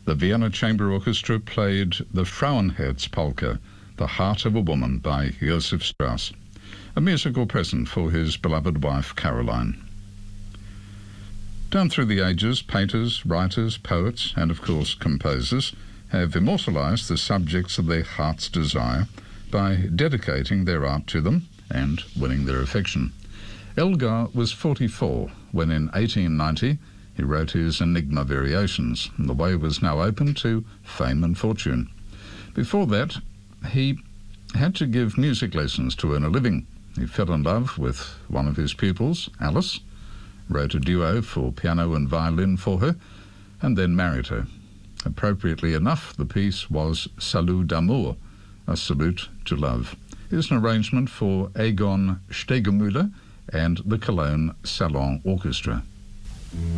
The Vienna Chamber Orchestra played the Frauenherz polka, The Heart of a Woman by Josef Strauss, a musical present for his beloved wife Caroline. Down through the ages, painters, writers, poets, and of course composers have immortalised the subjects of their heart's desire by dedicating their art to them and winning their affection. Elgar was 44 when in 1890 he wrote his Enigma Variations, and the way was now open to fame and fortune. Before that, he had to give music lessons to earn a living. He fell in love with one of his pupils, Alice, wrote a duo for piano and violin for her, and then married her. Appropriately enough, the piece was Salut d'amour, a salute to love. Here's an arrangement for Egon Stegemüller and the Cologne Salon Orchestra.